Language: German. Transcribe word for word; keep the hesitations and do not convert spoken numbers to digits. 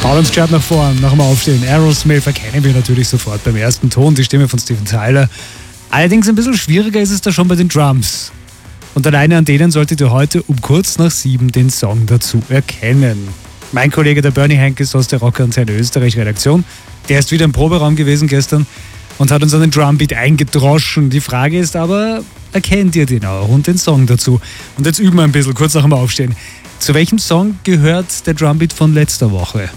uns geschaut nach vorn, nach dem Aufstehen. Aerosmith erkennen wir natürlich sofort beim ersten Ton, die Stimme von Steven Tyler. Allerdings ein bisschen schwieriger ist es da schon bei den Drums. Und alleine an denen solltet ihr heute um kurz nach sieben den Song dazu erkennen. Mein Kollege, der Bernie Henkes aus der Rockantenne Österreich-Redaktion, der ist wieder im Proberaum gewesen gestern und hat uns einen Drumbeat eingedroschen. Die Frage ist aber, erkennt ihr den auch und den Song dazu? Und jetzt üben wir ein bisschen, kurz nach dem Aufstehen. Zu welchem Song gehört der Drumbeat von letzter Woche?